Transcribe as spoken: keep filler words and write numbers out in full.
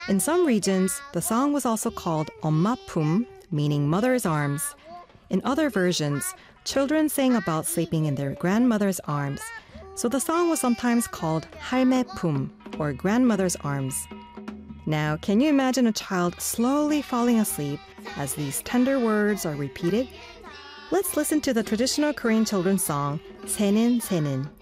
In some regions, the song was also called 엄마 품, meaning mother's arms. In other versions, children sang about sleeping in their grandmother's arms, so the song was sometimes called 할매 품, or grandmother's arms. Now, can you imagine a child slowly falling asleep as these tender words are repeated? Let's listen to the traditional Korean children's song, 새는 새는.